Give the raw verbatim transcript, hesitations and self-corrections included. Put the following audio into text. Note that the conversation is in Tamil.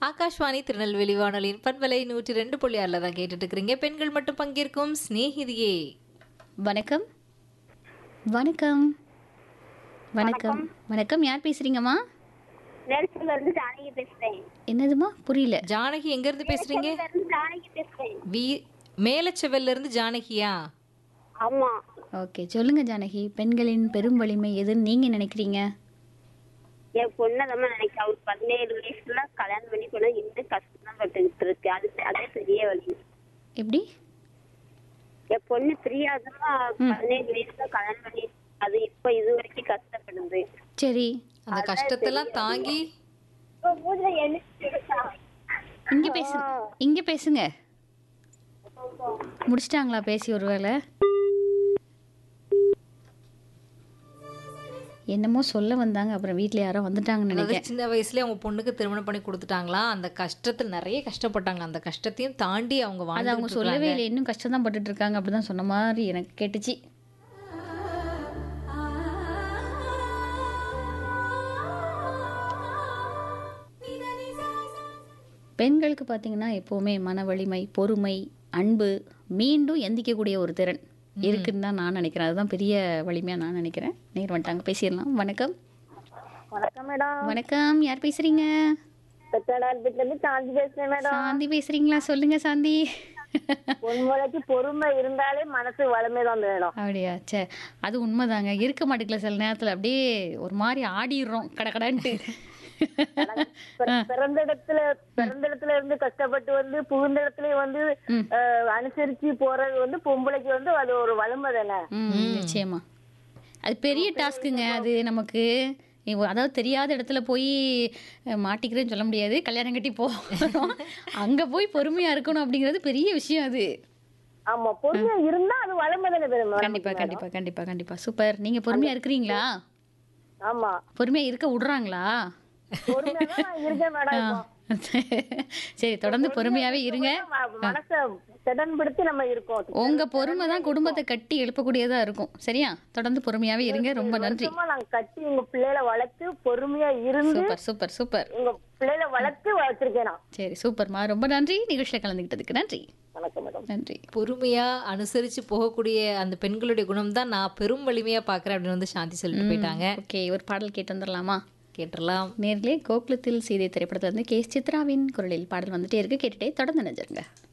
ஆகாஷ்வாணி திருநெல்வேலி வானொலியின் பண்பலை நூற்றி ரெண்டு புள்ளி ஆறில் தான் கேட்டுட்டு இருக்கிறீங்க. பெண்கள் மட்டும் பங்கேற்கும் சிநேகிதியே. வணக்கம் வணக்கம் வணக்கம் வணக்கம். யார் பேசுறீங்கம்மா? நெல்சன்ல இருந்து ஜானகி பேசுறேன். என்னதுமா புரியல? ஜானகி எங்க இருந்து பேசுறீங்க? நெல்சன்ல இருந்து ஜானகி பேசுறேன். வி மேலச்செவல்ல இருந்து ஜானகியா? ஆமா. ஓகே, சொல்லுங்க ஜானகி. பெண்களின் பெரும் வலிமை எதுன்னு நீங்க நினைக்கிறீங்க? என் பொண்ணை நம்ம நினைக்க ஒரு பதினேழு வயசுல கல்யாணம் பண்ணி போனா இன்னும் கஷ்டம் தான் பட்டுக்கிட்டு இருக்கு. அது அதே பெரிய வழி. எப்படி? என் பொண்ணு பிரியாதமா பதினேழு வயசுல கல்யாணம் பண்ணி அது இப்ப இது வரைக்கும் கஷ்டப்படுது. சரி, அந்த கஷ்டத்தெல்லாம் தாங்கி இங்க பேசு இங்க பேசுங்க. முடிச்சிட்டாங்களா பேசி? ஒருவேளை என்னமோ சொல்ல வந்தாங்க, அப்புறம் வீட்டில் யாரோ வந்துட்டாங்கன்னு அதாவது நினைக்கிறேன். சின்ன வயசுல அவங்க பொண்ணுக்கு திருமணம் பண்ணி கொடுத்துட்டாங்களா, அந்த கஷ்டத்தில் நிறைய கஷ்டப்பட்டாங்க. அந்த கஷ்டத்தையும் தாண்டி அவங்க அது அவங்க வாழ்ந்துட்டு சொல்லவே இருக்காங்க. இல்லை, இன்னும் கஷ்டம் தான் பட்டுட்டு இருக்காங்க அப்படிதான் சொன்ன மாதிரி எனக்கு கேட்டுச்சு. பெண்களுக்கு பார்த்தீங்கன்னா எப்போவுமே மன வலிமை, பொறுமை, அன்பு, மீண்டும் எந்திக்கக்கூடிய ஒரு திறன் இருக்குன்னு தான் நான் நினைக்கிறேன். அதுதான் பெரிய வலிமையாக நான் நினைக்கிறேன். நேர் வந்துட்டாங்க, பேசிடலாம். வணக்கம் வணக்கம் மேடம். வணக்கம். யார் பேசுறீங்க? பெத்தாடார்பேட்ல இருந்து சாந்தி பேசுறேன் மேடம். சாந்தி பேசுறீங்களா? சொல்லுங்க சாந்தி. பொன்முளைக்கு பொறுமை இருந்தாலே மனசு வளமே தான் மேடம். அப்படியா? சே, அது உண்மைதாங்க. இருக்க மாட்டேங்கல சில நேரத்தில், அப்படியே ஒரு மாதிரி ஆடிடுறோம் கடகடான்ட்டு. பிறந்த இடத்துல பிறந்த இடத்துல இருந்து கஷ்டப்பட்டு வந்து புகுந்த இடத்துல வந்து அஹ், அனுசரிச்சு போறது வந்து பொம்பளைக்கு வந்து அது ஒரு வலிமை தானே. ம், நிச்சயமா. அது பெரிய டாஸ்க்குங்க. அது நமக்கு இவ- அதாவது தெரியாத இடத்துல போய் அஹ், மாட்டிக்கிறேன்னு சொல்ல முடியாது. கல்யாணம் கட்டி போகிறோம், அங்கே போய் பொறுமையாக இருக்கணும் அப்படிங்கிறது பெரிய விஷயம் அது. ஆமா, பொறுமையா இருந்தா அது வலிமை தானே மேடம். கண்டிப்பாக கண்டிப்பாக கண்டிப்பாக கண்டிப்பாக. சூப்பர். நீங்கள் பொறுமையாக இருக்கிறீங்களா? ஆமா, பொறுமையாக இருக்க விடுறாங்களா? பொறுமையா தான் நான் இருக்கேன் மேடம். இப்போ சரி, தொடர்ந்து பொறுமையாகவே இருங்க. ம- மனசை திடன்படுத்தி நம்ம இருக்கோம். உங்க பொறுமை தான் குடும்பத்தை கட்டி எழுப்பக்கூடியதா இருக்கும். சரியா? தொடர்ந்து பொறுமையாவே இருங்க. ரொம்ப நன்றி. சும்மா நாங்க கட்டி உங்க பிள்ளைகளை வளர்த்து பொறுமையா இருந்து சூப்பர் சூப்பர் சூப்பர். உங்க பிள்ளைகளை வளர்த்து வளர்த்திருக்கேன் நான். சரி, சூப்பர்மா. ரொம்ப நன்றி நிகழ்ச்சியில் கலந்துக்கிட்டதுக்கு. நன்றி வணக்கம் மேடம். நன்றி. பொறுமையா அனுசரிச்சு போகக்கூடிய அந்த பெண்களுடைய குணம் தான் நான் பெரும் வலிமையா பாக்குறேன் அப்படின்னு வந்து சாந்தி சொல்லிட்டு போயிட்டாங்க. ஓகே, ஒரு பாடல் கேட்டு வந்துடலாமா? கேட்டுடலாம். நேர்லே கோகுலத்தில் சீதை திரைப்படத்துல இருந்து கே எஸ் சித்ராவின் குரலில் பாடல் வந்துட்டே இருக்கு. கேட்டுட்டே தொடர்ந்து நினைச்சிருங்க.